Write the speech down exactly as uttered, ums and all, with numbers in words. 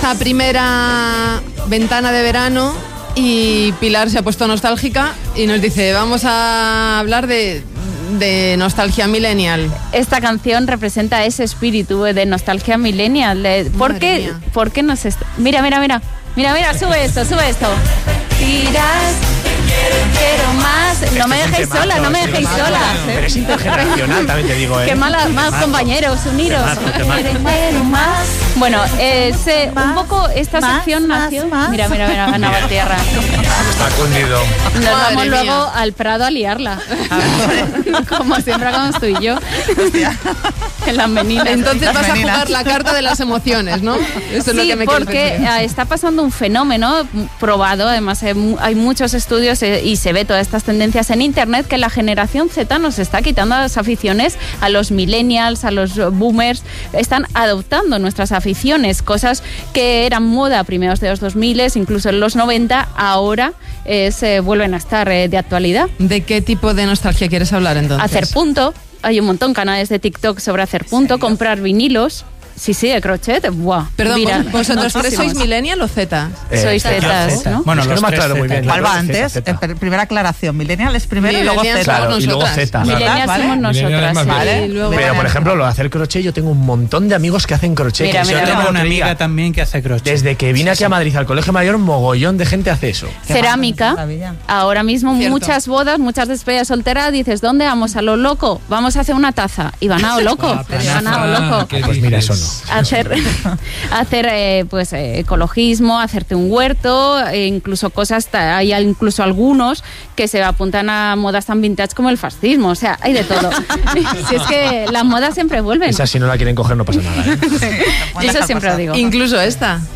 esta primera ventana de verano y Pilar se ha puesto nostálgica y nos dice, vamos a hablar de, de nostalgia millennial. Esta canción representa ese espíritu de nostalgia millennial. De, ¿por, qué, ¿Por qué nos está...? Mira, mira, mira. Mira, mira, sube esto, sube esto. Tiras, quiero más. No Este me es un dejéis temazo, sola, no me sí, dejéis temazo. sola. Pero es intergeneracional, también te digo, ¿eh? Qué malas, más Temazo. compañeros, uniros. Temazo, temazo. Quiero más. Bueno, eh, se, un Más, poco esta más, sección más, nació. más. Mira, mira, mira, ganaba tierra. Está cundido. Nos Madre vamos mía. luego al Prado a liarla. Como siempre hagamos tú y yo. En las meninas. Entonces Las vas a meninas. jugar la carta de las emociones, ¿no? Eso es lo Sí, que me quieres porque decir. eh, está pasando un fenómeno probado, además eh, mu- hay muchos estudios eh, y se ve todas estas tendencias en internet, que la generación Z nos está quitando las aficiones a los millennials, a los boomers, están adoptando nuestras aficiones, cosas que eran moda a primeros de los dos mil, incluso en los noventa, ahora eh, se vuelven a estar eh, de actualidad. ¿De qué tipo de nostalgia quieres hablar entonces? Hacer punto, hay un montón de canales de TikTok sobre hacer punto, comprar vinilos. Sí, sí, de crochet, ¡buah! Perdón, Mira, ¿vos- ¿vosotros tres sois muchísimos. millennial o Z? Sois Eh, zetas, Z. ¿no? Bueno, Es que los no me tres aclaro muy Z. bien. ¿Cuál Yo va creo que antes? Z. Eh, pr- primera aclaración. Millennial es primero y luego Millennials Z. Claro, somos y luego nosotras. Z. Millennials ¿Vale? somos Millennial es nosotras. más sí. Vale, luego- Pero, por ejemplo, lo de hacer crochet, yo tengo un montón de amigos que hacen crochet. Mira, que mira, yo mira. tengo una que amiga diga, también que hace crochet. Desde que vine aquí a Madrid al Colegio Mayor, mogollón de gente hace eso. Qué Cerámica. maravilla. Ahora mismo Cierto. muchas bodas, muchas despedidas solteras, dices, ¿dónde vamos? A lo loco. Vamos a hacer una taza. Y van a lo loco. Van a lo loco. ¿Qué Pues mira, eso dices? no. Hacer, hacer eh, pues eh, ecologismo, hacerte un huerto, e incluso cosas, ta- hay incluso algunos que se apuntan a modas tan vintage como el fascismo, o sea, hay de todo. Si es que las modas siempre vuelven. Esa si no la quieren coger no pasa nada. ¿eh? Eso siempre lo digo. Incluso esta.